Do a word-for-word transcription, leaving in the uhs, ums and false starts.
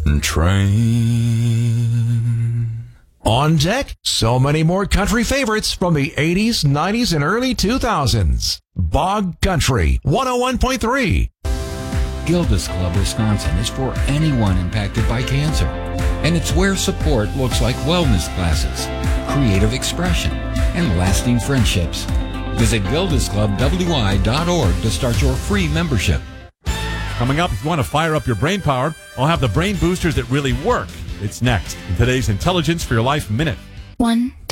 Train. On deck, so many more country favorites from the eighties, nineties, and early two thousands. Bog Country, one oh one point three. Gilda's Club Wisconsin is for anyone impacted by cancer. And it's where support looks like wellness classes, creative expression, and lasting friendships. Visit gildas club w i dot org to start your free membership. Coming up, if you want to fire up your brain power, I'll have the brain boosters that really work. It's next in today's Intelligence for Your Life Minute. One,